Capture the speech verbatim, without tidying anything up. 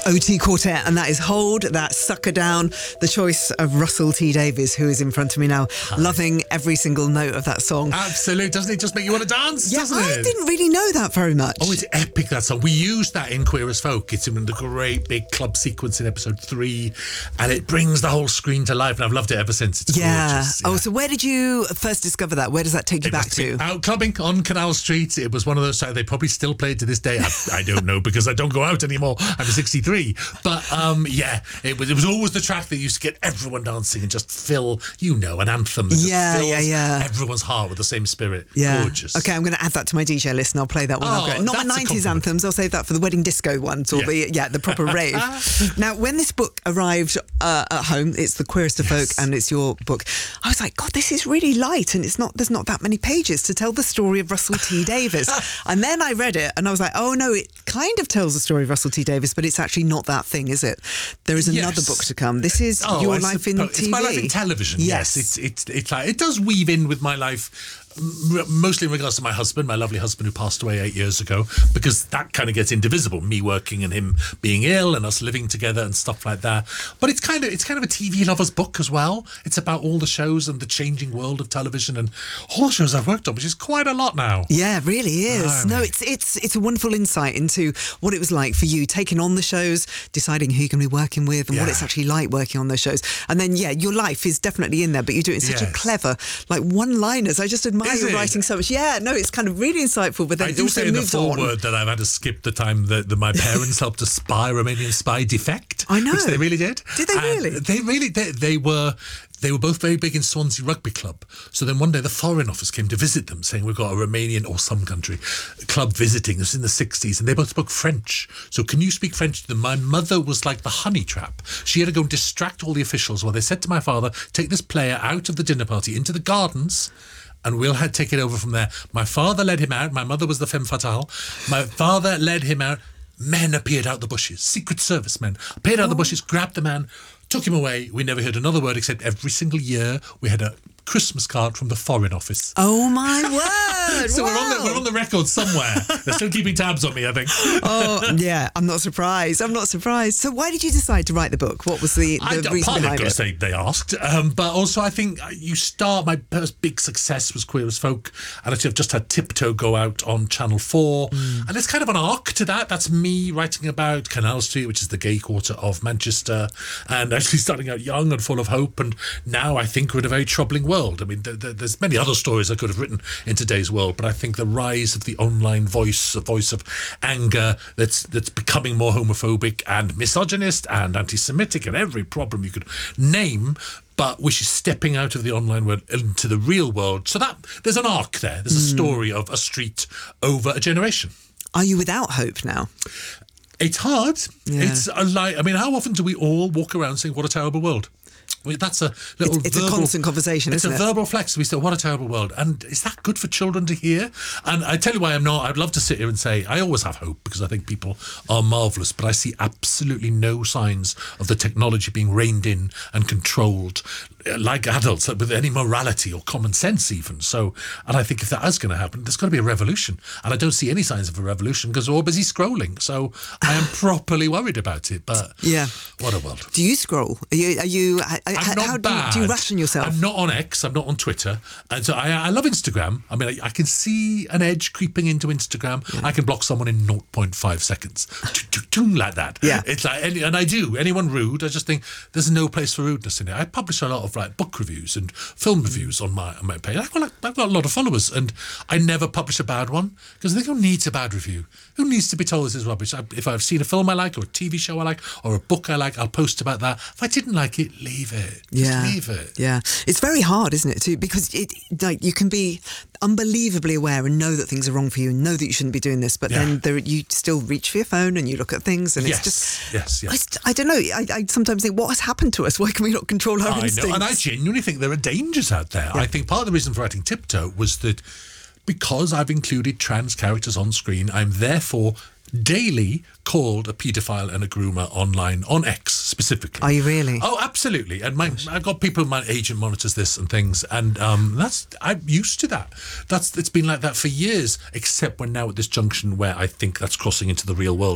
O T Quartet, and that is Hold That Sucker Down, the choice of Russell T Davies, who is in front of me now, Hi. loving every single note of that song. Absolutely. Doesn't it just make you want to dance, yeah, doesn't I it? didn't really know that very much. Oh, it's epic, that song. We used that in Queer as Folk. It's in the great big club sequence in episode three, and it brings the whole screen to life, and I've loved it ever since. It's yeah. gorgeous. Yeah. Oh, so where did you first discover that? Where does that take you it back to? Out clubbing on Canal Street. It was one of those, they probably still play it to this day. I, I don't know, because I don't go out anymore. I'm sixty-three. But um, yeah, it was it was always the track that used to get everyone dancing and just fill, you know, an anthem that just yeah, fills yeah, yeah. everyone's heart with the same spirit. Yeah. Gorgeous. Okay, I'm going to add that to my D J list and I'll play that one. Oh, Not my nineties anthems, I'll save that for the wedding disco ones or yeah. the yeah the proper rave. Now, when this book arrived uh, at home, it's The Queerest of yes. Folk and it's your book, I was like, God, this is really light and it's not there's not that many pages to tell the story of Russell T Davies. And then I read it and I was like, oh no, it kind of tells the story of Russell T Davies, but it's actually not that thing, is it? There is another yes. book to come. This is oh, your I life suppose, in it's T V. It's my life in television, yes. yes. It's, it's, it's like, it does weave in with my life, mostly in regards to my husband, my lovely husband who passed away eight years ago, because that kind of gets indivisible, me working and him being ill and us living together and stuff like that. But it's kind of it's kind of a T V lover's book as well. It's about all the shows and the changing world of television and all the shows I've worked on, which is quite a lot now. Yeah, it really is. Oh, no, it's it's it's a wonderful insight into what it was like for you taking on the shows, deciding who you're going to be working with and yeah. what it's actually like working on those shows. And then, yeah, your life is definitely in there, but you do it in such yes. a clever, like one-liners. I just admire is you it? writing so much. Yeah, no, it's kind of really insightful, but then I it do also say in the moves on. foreword that I've had to skip the time that, that my parents helped us spy Romanian spy Defect. I know. Which they really did. Did they and really? They really did. They were... They were both very big in Swansea Rugby Club. So then one day the Foreign Office came to visit them, saying we've got a Romanian or some country club visiting. This was in the sixties, and they both spoke French. So can you speak French to them? My mother was like the honey trap. She had to go and distract all the officials while they said to my father, take this player out of the dinner party into the gardens, and we'll have take it over from there. My father led him out. My mother was the femme fatale. My father led him out. Men appeared out the bushes. Secret Service men appeared out oh. the bushes, grabbed the man, took him away. We never heard another word, except every single year we had a Christmas card from the Foreign Office. Oh my word! So wow. we're on the we're on the record somewhere. They're still keeping tabs on me, I think. Oh yeah, I'm not surprised. I'm not surprised. So why did you decide to write the book? What was the, the I, reason partly behind I've got it? to say they asked, um, but also I think you start. My first big success was Queer as Folk, and actually I've just had Tiptoe go out on Channel Four, mm. and it's kind of an arc to that. That's me writing about Canal Street, which is the gay quarter of Manchester, and actually starting out young and full of hope, and now I think we're in a very troubling world. I mean, the, the, there's many other stories I could have written in today's world, but I think the rise of the online voice, a voice of anger that's that's becoming more homophobic and misogynist and anti-Semitic and every problem you could name, but which is stepping out of the online world into the real world. So that there's an arc there. There's a story of a street over a generation. Are you without hope now? It's hard. Yeah. It's a lie. I mean, how often do we all walk around saying, what a terrible world? Well, that's a little It's, it's verbal, a constant conversation, it's isn't a it? verbal flex. We say, what a terrible world. And is that good for children to hear? And I tell you why I'm not. I'd love to sit here and say, I always have hope because I think people are marvellous, but I see absolutely no signs of the technology being reined in and controlled like adults with any morality or common sense even. So, and I think if that is going to happen, there's got to be a revolution. And I don't see any signs of a revolution because we're all busy scrolling. So I am properly worried about it. But yeah, what a world. Do you scroll? Are you, are you I'm how, not how do, bad. you, do you ration yourself? I'm not on X, I'm not on Twitter. And so I, I love Instagram. I mean, I, I can see an edge creeping into Instagram. Yeah. I can block someone in zero point five seconds. Like that. Yeah. It's like, and I do. Anyone rude, I just think there's no place for rudeness in it. I publish a lot of like book reviews and film reviews on my on my page. I've got, I've got a lot of followers, and I never publish a bad one because I think who needs a bad review? Who needs to be told this is rubbish? I, if I've seen a film I like, or a T V show I like, or a book I like, I'll post about that. If I didn't like it, leave it. Just yeah. leave it. Yeah. It's very hard, isn't it, too? Because it like you can be unbelievably aware and know that things are wrong for you and know that you shouldn't be doing this, but yeah. then there, you still reach for your phone and you look at things and yes. it's just... Yes, yes. I, I don't know. I, I sometimes think, what has happened to us? Why can we not control our I instincts? know, and I genuinely think there are dangers out there. Yeah. I think part of the reason for writing Tiptoe was that because I've included trans characters on screen, I'm therefore daily called a paedophile and a groomer online, on X specifically. Are you really? Oh, absolutely. And my, I've got people, my agent monitors this and things, and um, that's I'm used to that. That's It's been like that for years, except we're now at this junction where I think that's crossing into the real world.